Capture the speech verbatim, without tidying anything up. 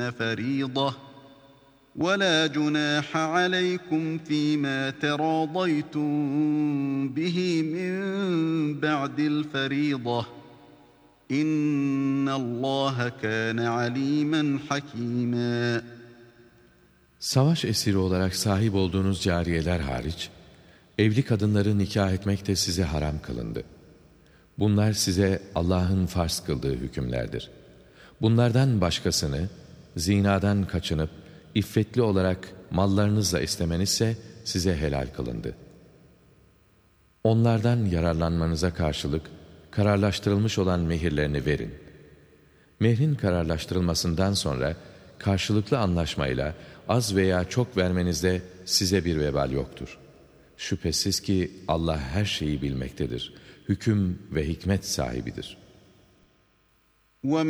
فريضة ولا جناح عليكم فيما تراضيتم به من بعد الفريضة إن الله كان عليما حكيما. Savaş esiri olarak sahip olduğunuz cariyeler hariç, evli kadınları nikah etmek de size haram kılındı. Bunlar size Allah'ın farz kıldığı hükümlerdir. Bunlardan başkasını, zinadan kaçınıp, iffetli olarak mallarınızla istemenizse size helal kılındı. Onlardan yararlanmanıza karşılık, kararlaştırılmış olan mehirlerini verin. Mehrin kararlaştırılmasından sonra, karşılıklı anlaşmayla az veya çok vermenizde size bir vebal yoktur. Şüphesiz ki Allah her şeyi bilmektedir. Hüküm ve hikmet sahibidir.